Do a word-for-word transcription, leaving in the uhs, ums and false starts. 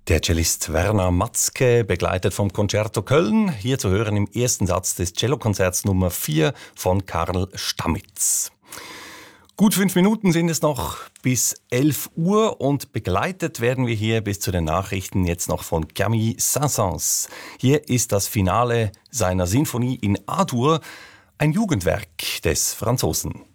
Der Cellist Werner Matzke, begleitet vom Concerto Köln, hier zu hören im ersten Satz des Cellokonzerts Nummer vier von Karl Stamitz. Gut fünf Minuten sind es noch bis elf Uhr und begleitet werden wir hier bis zu den Nachrichten jetzt noch von Camille Saint-Saëns. Hier ist das Finale seiner Sinfonie in A-Dur, ein Jugendwerk des Franzosen.